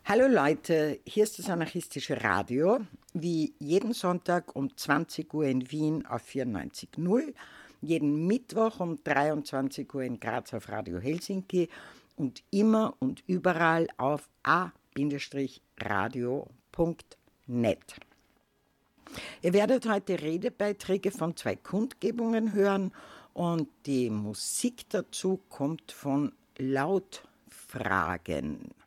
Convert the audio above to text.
Hallo Leute, hier ist das anarchistische Radio, wie jeden Sonntag um 20 Uhr in Wien auf 94.0, jeden Mittwoch um 23 Uhr in Graz auf Radio Helsinki und immer und überall auf a-radio.net. Ihr werdet heute Redebeiträge von 2 Kundgebungen hören und die Musik dazu kommt von Lautfragen.